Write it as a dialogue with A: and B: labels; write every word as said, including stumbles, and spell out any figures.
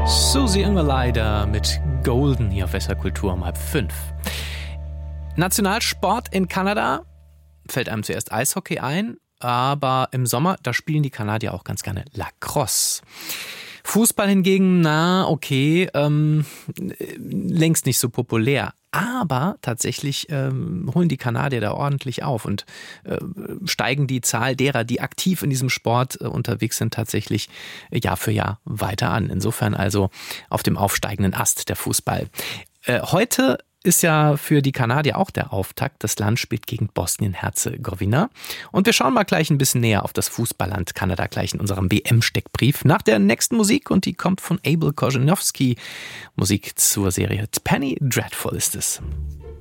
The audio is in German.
A: Susi Ingwerleider mit Golden hier auf S R Kultur um halb fünf. Nationalsport in Kanada, fällt einem zuerst Eishockey ein, aber im Sommer, da spielen die Kanadier auch ganz gerne Lacrosse. Fußball hingegen, na okay, ähm, längst nicht so populär. Aber tatsächlich ähm, holen die Kanadier da ordentlich auf und äh, steigen die Zahl derer, die aktiv in diesem Sport äh, unterwegs sind, tatsächlich äh, Jahr für Jahr weiter an. Insofern also auf dem aufsteigenden Ast der Fußball. Äh, heute ist ja für die Kanadier auch der Auftakt. Das Land spielt gegen Bosnien-Herzegowina. Und wir schauen mal gleich ein bisschen näher auf das Fußballland Kanada gleich in unserem W M-Steckbrief nach der nächsten Musik. Und die kommt von Abel Korzeniowski. Musik zur Serie Penny Dreadful ist es.